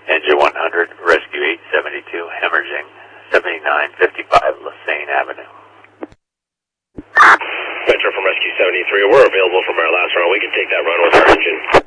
Engine 100, Rescue 872, Hemorrhaging, 7955 Lassane Avenue. Metro from Rescue 73, we're available from our last run. We can take that run with our engine.